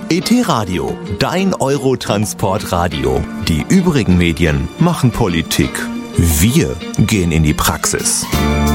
ET Radio, dein Eurotransportradio. Die übrigen Medien machen Politik. Wir gehen in die Praxis.